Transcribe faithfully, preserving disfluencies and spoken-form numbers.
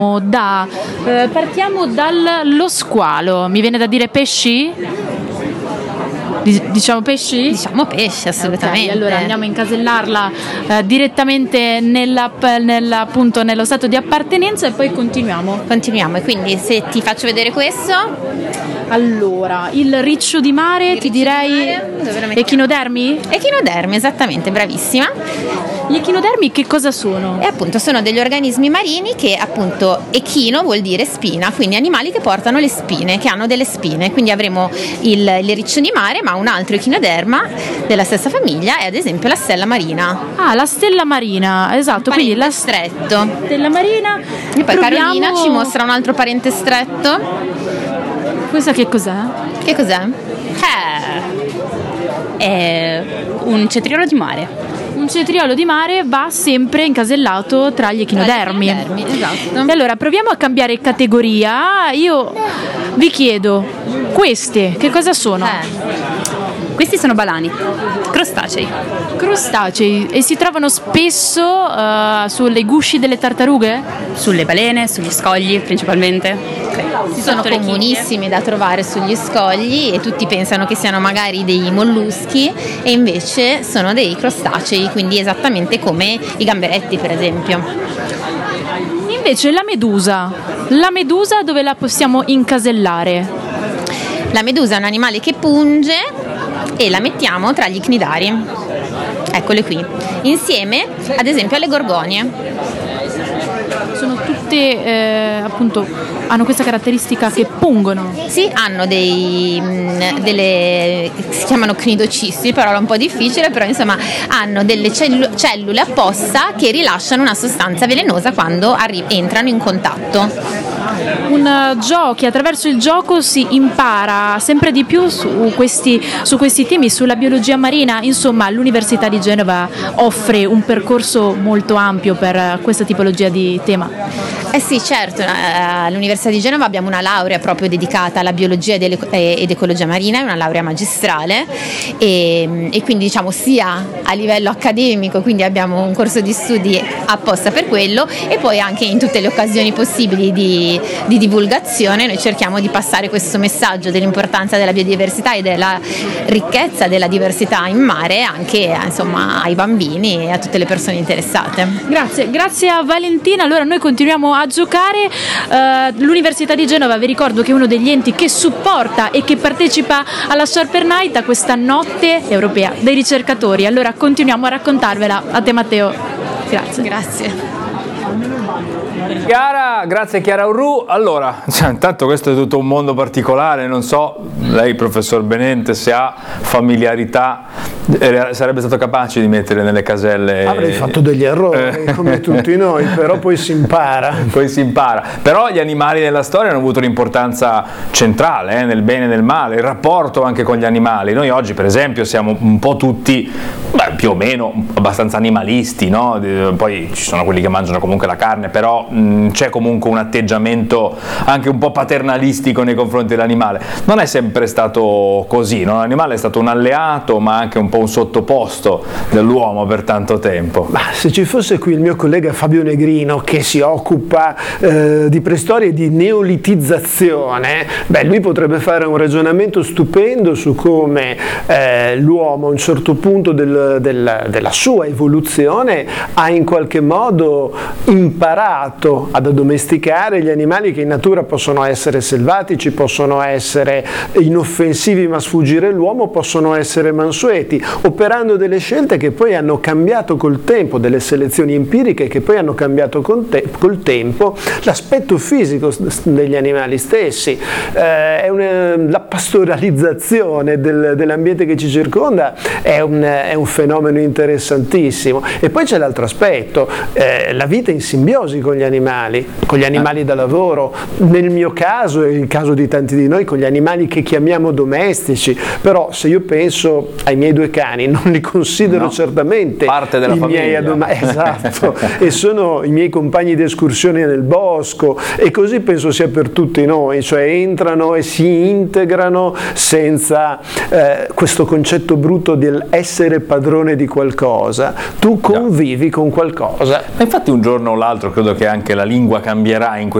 Da, eh, partiamo dallo squalo. Mi viene da dire pesci? Diciamo pesci? Diciamo pesci, assolutamente. Okay, allora andiamo a incasellarla eh, direttamente nella, nella, appunto, nello stato di appartenenza e poi continuiamo. Continuiamo, e quindi se ti faccio vedere questo. Allora, il riccio di mare, il ti direi echinodermi? Echinodermi, esattamente, bravissima. Gli echinodermi che cosa sono? E appunto sono degli organismi marini che appunto echino vuol dire spina, quindi animali che portano le spine, che hanno delle spine, quindi avremo il, il riccio di mare, ma un altro echinoderma della stessa famiglia è ad esempio la stella marina. Ah, la stella marina, esatto, quindi la stretto. Stella marina. E poi troviamo... Carolina ci mostra un altro parente stretto. Questa che cos'è? Che cos'è? Eh, è un cetriolo di mare. Un cetriolo di mare va sempre incasellato tra gli echinodermi. Tra gli echinodermi, esatto. E allora proviamo a cambiare categoria. Io vi chiedo, queste che cosa sono? Eh. Questi sono balani, crostacei. Crostacei, e si trovano spesso uh, sulle gusci delle tartarughe? Sulle balene, sugli scogli principalmente. Okay. Sono comunissimi da trovare sugli scogli e tutti pensano che siano magari dei molluschi e invece sono dei crostacei, quindi esattamente come i gamberetti per esempio. Invece la medusa, la medusa dove la possiamo incasellare? La medusa è un animale che punge e la mettiamo tra gli cnidari, eccole qui, insieme ad esempio alle gorgonie. Sono tutte eh, appunto, hanno questa caratteristica che pungono. Sì, hanno dei mh, delle, si chiamano cnidocisti, parola un po' difficile, però insomma hanno delle cellu- cellule apposta che rilasciano una sostanza velenosa quando arri- entrano in contatto. Un uh, giochi, attraverso il gioco si impara sempre di più su questi, su questi temi, sulla biologia marina. Insomma, l'Università di Genova offre un percorso molto ampio per questa tipologia di tema. Eh sì, certo, all'Università di Genova abbiamo una laurea proprio dedicata alla biologia ed ecologia marina, è una laurea magistrale e, e quindi diciamo sia a livello accademico, quindi abbiamo un corso di studi apposta per quello, e poi anche in tutte le occasioni possibili di, di divulgazione noi cerchiamo di passare questo messaggio dell'importanza della biodiversità e della ricchezza della diversità in mare anche insomma ai bambini e a tutte le persone interessate. Grazie, grazie a Valentina. Allora noi continuiamo a a giocare. Uh, l'Università di Genova, vi ricordo che è uno degli enti che supporta e che partecipa alla Sharper Night, a questa notte europea dei ricercatori. Allora continuiamo a raccontarvela. A te Matteo. Grazie. Grazie. Chiara, grazie Chiara Urru. Allora, cioè, intanto questo è tutto un mondo particolare, non so, lei professor Benente se ha familiarità, eh, sarebbe stato capace di mettere nelle caselle. Avrei fatto degli errori, eh. come tutti noi, però poi si impara. Poi si impara. Però gli animali nella storia hanno avuto un'importanza centrale, eh, nel bene e nel male, il rapporto anche con gli animali. Noi oggi per esempio siamo un po' tutti, beh, più o meno, abbastanza animalisti, no? Poi ci sono quelli che mangiano comunque la carne, però mh, c'è comunque un atteggiamento anche un po' paternalistico nei confronti dell'animale. Non è sempre stato così, no? L'animale è stato un alleato ma anche un po' un sottoposto dell'uomo per tanto tempo. Ma se ci fosse qui il mio collega Fabio Negrino che si occupa eh, di preistoria e di neolitizzazione, beh, lui potrebbe fare un ragionamento stupendo su come eh, l'uomo a un certo punto del, del, della sua evoluzione ha in qualche modo imparato ad addomesticare gli animali che in natura possono essere selvatici, possono essere inoffensivi ma sfuggire l'uomo, possono essere mansueti, operando delle scelte che poi hanno cambiato col tempo, delle selezioni empiriche che poi hanno cambiato col, te- col tempo l'aspetto fisico degli animali stessi. Eh, è una, la pastoralizzazione del, dell'ambiente che ci circonda è un, è un fenomeno interessantissimo. E poi c'è l'altro aspetto, eh, la vita in simbiosi con gli animali, con gli animali da lavoro, nel mio caso e il caso di tanti di noi con gli animali che chiamiamo domestici, però se io penso ai miei due cani non li considero no, certamente parte della i famiglia. miei adom- esatto, e sono i miei compagni di escursione nel bosco, e così penso sia per tutti noi, cioè entrano e si integrano senza eh, questo concetto brutto del essere padrone di qualcosa, tu convivi con qualcosa. Ma infatti un giorno o l'altro credo che anche anche la lingua cambierà in questo